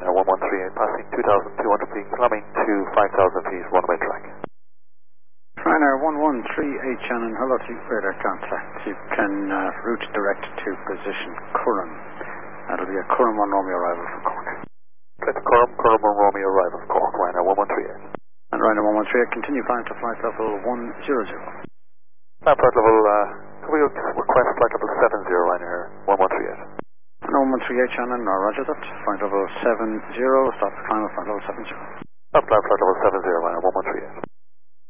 Ryanair 1138, passing 2,200 feet, climbing to 5,000 feet, runway track. Ryanair 1138, Shannon, hello to you, radar contact. You can route direct to position Curran. That'll be a Curran 1 Romeo arrival for Cork. Click Curran 1 Romeo arrival for Cork, Ryanair 1138. And Ryanair 1138, continue climb to flight level 100. Climb flight level, can we request flight level 70, Ryanair 1138? And 1138, Shannon, roger that. Flight level 70, stop the climb at flight level 70. Stop flight level 70, Ryanair 1138.